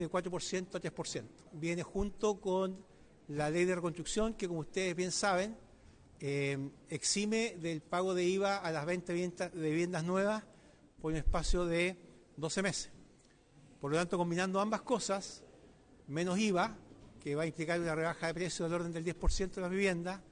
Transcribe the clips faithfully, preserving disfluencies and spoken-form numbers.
de cuatro por ciento a tres por ciento. Viene junto con la ley de reconstrucción que, como ustedes bien saben, eh, exime del pago de I V A a las ventas de viviendas nuevas por un espacio de doce meses. Por lo tanto, combinando ambas cosas, menos I V A, que va a implicar una rebaja de precios del orden del diez por ciento de las viviendas,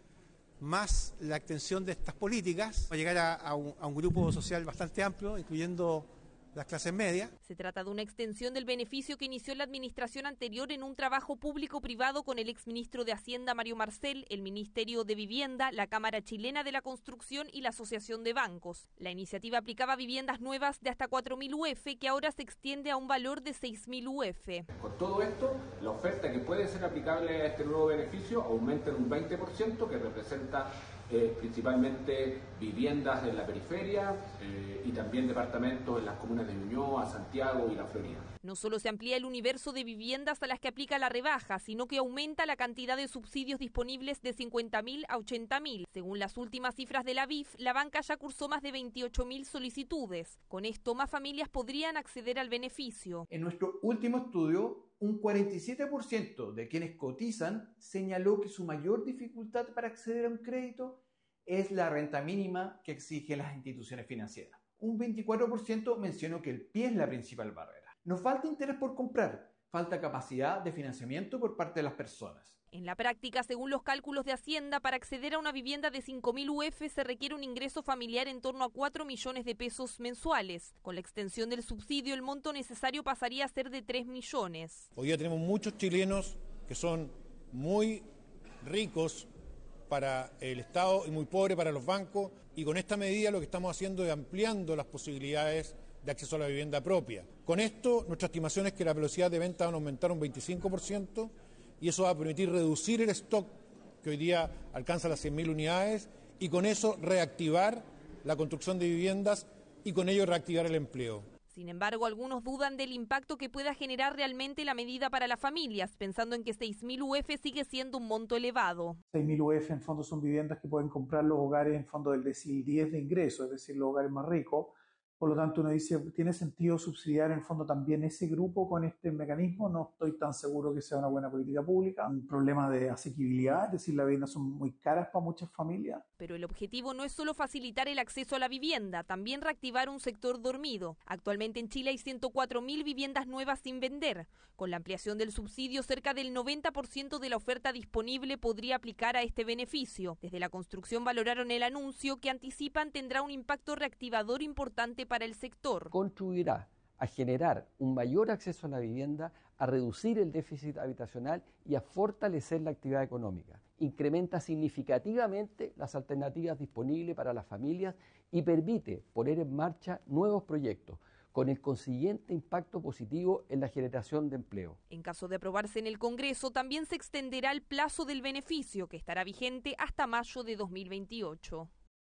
más la extensión de estas políticas, va a llegar a, a, un, a un grupo social bastante amplio, incluyendo las clases medias. Se trata de una extensión del beneficio que inició la administración anterior en un trabajo público-privado con el exministro de Hacienda Mario Marcel, el Ministerio de Vivienda, la Cámara Chilena de la Construcción y la Asociación de Bancos. La iniciativa aplicaba viviendas nuevas de hasta cuatro mil U F, que ahora se extiende a un valor de seis mil U F. Con todo esto, la oferta que puede ser aplicable a este nuevo beneficio aumenta en un veinte por ciento, que representa eh, principalmente viviendas en la periferia eh, y también departamentos en las comunas de Ñuñoa, Santiago y La Florida. No solo se amplía el universo de viviendas a las que aplica la rebaja, sino que aumenta la cantidad de subsidios disponibles de cincuenta mil a ochenta mil. Según las últimas cifras de la B I F, la banca ya cursó más de veintiocho mil solicitudes. Con esto, más familias podrían acceder al beneficio. En nuestro último estudio, un cuarenta y siete por ciento de quienes cotizan señaló que su mayor dificultad para acceder a un crédito es la renta mínima que exigen las instituciones financieras. Un veinticuatro por ciento mencionó que el pie es la principal barrera. No falta interés por comprar, falta capacidad de financiamiento por parte de las personas. En la práctica, según los cálculos de Hacienda, para acceder a una vivienda de cinco mil U F se requiere un ingreso familiar en torno a cuatro millones de pesos mensuales. Con la extensión del subsidio, el monto necesario pasaría a ser de tres millones. Hoy día tenemos muchos chilenos que son muy ricos para el Estado y muy pobres para los bancos, y con esta medida lo que estamos haciendo es ampliando las posibilidades de acceso a la vivienda propia. Con esto, nuestra estimación es que la velocidad de venta va a aumentar un veinticinco por ciento y eso va a permitir reducir el stock que hoy día alcanza las cien mil unidades y con eso reactivar la construcción de viviendas y con ello reactivar el empleo. Sin embargo, algunos dudan del impacto que pueda generar realmente la medida para las familias, pensando en que seis mil U F sigue siendo un monto elevado. seis mil U F en fondo son viviendas que pueden comprar los hogares en fondo del decil diez de ingreso, es decir, los hogares más ricos. Por lo tanto, uno dice, ¿tiene sentido subsidiar en el fondo también ese grupo con este mecanismo? No estoy tan seguro que sea una buena política pública. Un problema de asequibilidad, es decir, las viviendas son muy caras para muchas familias. Pero el objetivo no es solo facilitar el acceso a la vivienda, también reactivar un sector dormido. Actualmente en Chile hay ciento cuatro mil viviendas nuevas sin vender. Con la ampliación del subsidio, cerca del noventa por ciento de la oferta disponible podría aplicar a este beneficio. Desde la construcción valoraron el anuncio, que anticipan tendrá un impacto reactivador importante para el sector. Contribuirá a generar un mayor acceso a la vivienda, a reducir el déficit habitacional y a fortalecer la actividad económica. Incrementa significativamente las alternativas disponibles para las familias y permite poner en marcha nuevos proyectos, con el consiguiente impacto positivo en la generación de empleo. En caso de aprobarse en el Congreso, también se extenderá el plazo del beneficio, que estará vigente hasta mayo de dos mil veintiocho.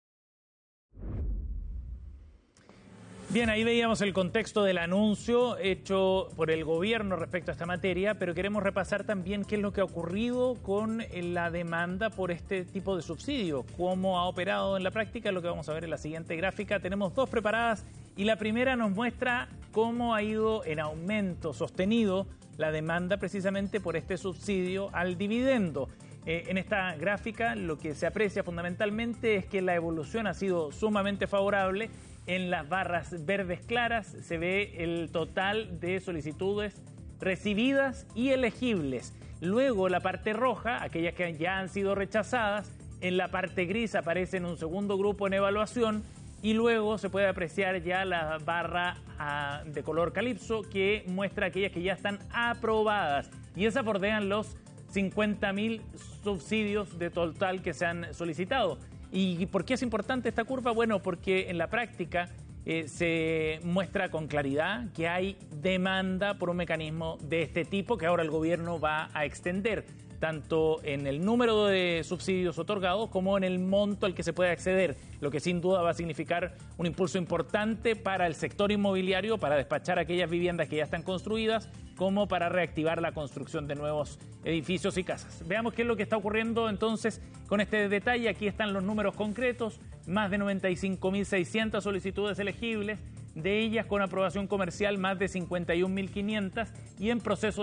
Bien, ahí veíamos el contexto del anuncio hecho por el gobierno respecto a esta materia, pero queremos repasar también qué es lo que ha ocurrido con la demanda por este tipo de subsidio, cómo ha operado en la práctica, lo que vamos a ver en la siguiente gráfica. Tenemos dos preparadas y la primera nos muestra cómo ha ido en aumento sostenido la demanda precisamente por este subsidio al dividendo. Eh, en esta gráfica lo que se aprecia fundamentalmente es que la evolución ha sido sumamente favorable. En las barras verdes claras se ve el total de solicitudes recibidas y elegibles. Luego la parte roja, aquellas que ya han sido rechazadas. En la parte gris aparece en un segundo grupo en evaluación. Y luego se puede apreciar ya la barra ah, de color calipso, que muestra aquellas que ya están aprobadas. Y esas bordean los cincuenta mil subsidios de total que se han solicitado. ¿Y por qué es importante esta curva? Bueno, porque en la práctica eh, se muestra con claridad que hay demanda por un mecanismo de este tipo que ahora el gobierno va a extender, tanto en el número de subsidios otorgados como en el monto al que se puede acceder, lo que sin duda va a significar un impulso importante para el sector inmobiliario, para despachar aquellas viviendas que ya están construidas, como para reactivar la construcción de nuevos edificios y casas. Veamos qué es lo que está ocurriendo entonces con este detalle. Aquí están los números concretos: más de noventa y cinco mil seiscientas solicitudes elegibles, de ellas con aprobación comercial más de cincuenta y un mil quinientas y en proceso